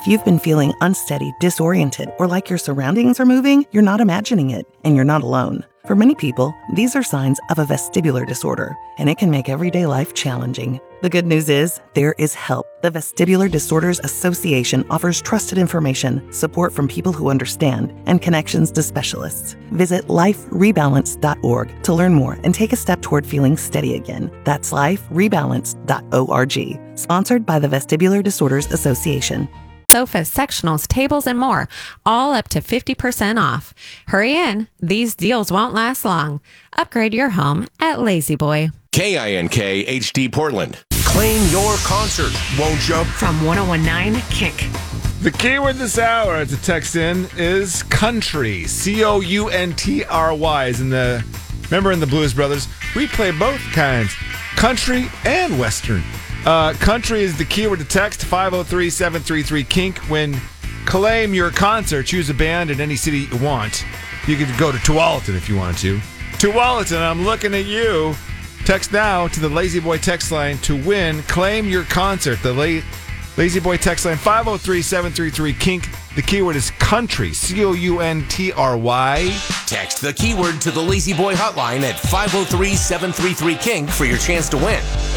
If you've been feeling unsteady, disoriented, or like your surroundings are moving, you're not imagining it, and you're not alone. For many people, these are signs of a vestibular disorder, and it can make everyday life challenging. The good news is, there is help. The Vestibular Disorders Association offers trusted information, support from people who understand, and connections to specialists. Visit liferebalance.org to learn more and take a step toward feeling steady again. That's liferebalance.org. Sponsored by the Vestibular Disorders Association. Sofas, sectionals, tables, and more, all up to 50% off. Hurry in. These deals won't last long. Upgrade your home at La-Z-Boy. KINK HD Portland. Claim your concert, won't you? From 1019 Kick. The keyword this hour to text in is country. COUNTRY. Remember in the Blues Brothers, we play both kinds, country and western. Country is the keyword to text 503-733-KINK. When claim your concert, choose a band in any city you want. You could go to Tualatin if you want to. Tualatin, I'm looking at you. Text now to the La-Z-Boy text line to win. Claim your concert. The La-Z-Boy text line 503-733-KINK. The keyword is country. COUNTRY. Text the keyword to the La-Z-Boy hotline at 503-733-KINK for your chance to win.